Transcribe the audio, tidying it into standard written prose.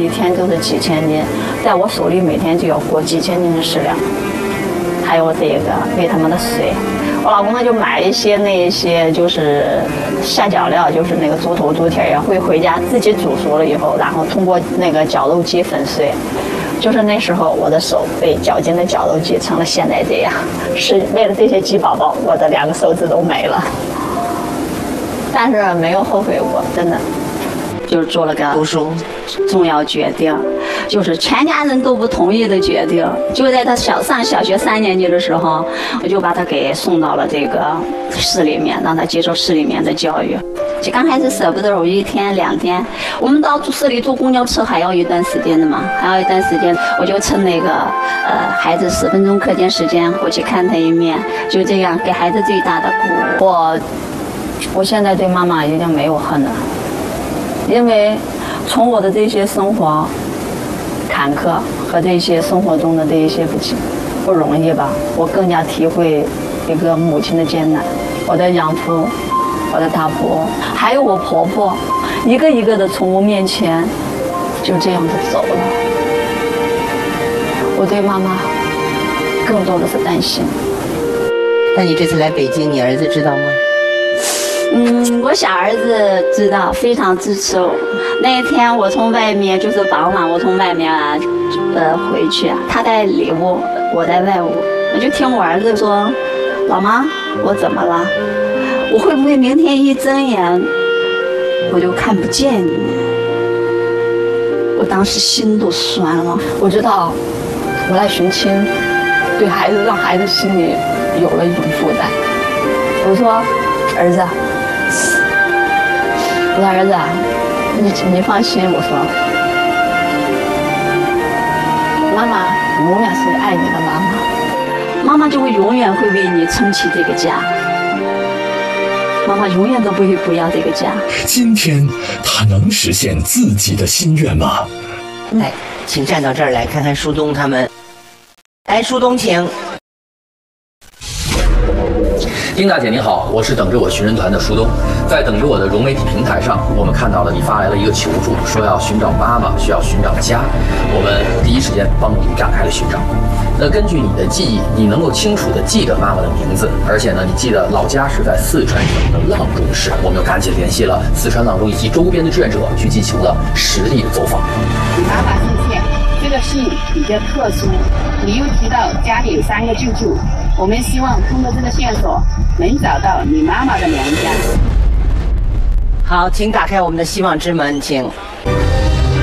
天都是几千斤，在我手里每天就要过几千斤的食粮，还有这个喂他们的水。我老公呢就买一些就是下脚料，就是那个猪头猪蹄也会回家自己煮熟了以后，然后通过那个绞肉机粉碎。就是那时候我的手被绞进了绞肉机，成了现在这样。是为了这些鸡宝宝，我的2个手指都没了，但是没有后悔过，真的。就是做了个读书重要决定，就是全家人都不同意的决定。就在他上小学3年级的时候，我就把他给送到了这个市里面，让他接受市里面的教育。就刚开始舍不得我1天2天，我们到市里坐公交车还要一段时间的嘛，我就趁那个孩子10分钟课间时间，我去看他一面，就这样给孩子最大的鼓舞。我现在对妈妈已经没有恨了。因为从我的这些生活坎坷和这些生活中的这一些不容易吧，我更加体会一个母亲的艰难。我的养父，我的大伯，还有我婆婆，一个一个的从我面前就这样的走了。我对妈妈更多的是担心。 那你这次来北京，你儿子知道吗？ 我小儿子知道，非常支持我。那一天我从外面就是傍晚，我从外面回去，他在里屋，我在外屋，我就听我儿子说：“老妈，我怎么了？我会不会明天一睁眼我就看不见你？”我当时心都酸了。我知道我来寻亲，对孩子让孩子心里有了一种负担。我说：“儿子。”我说儿子，你放心，我说，妈妈永远是爱你的妈妈，妈妈就会永远会为你撑起这个家，妈妈永远都不会不要这个家。 今天他能实现自己的心愿吗？ 来，请站到这儿来看看舒东他们。来，舒东，请。 丁大姐你好，我是等着我寻人团的舒东。在等着我的融媒体平台上，我们看到了你发来了一个求助，说要寻找妈妈，需要寻找家。我们第一时间帮你展开了寻找。那根据你的记忆，你能够清楚地记得妈妈的名字，而且呢，你记得老家是在四川省的阆中市。我们又赶紧联系了四川阆中以及周边的志愿者，去进行了实地的走访。 妈妈姓谢，这个姓比较特殊，你又提到家里有3个舅舅，我们希望通过这个线索能找到你妈妈的娘家。 好，请打开我们的希望之门，请。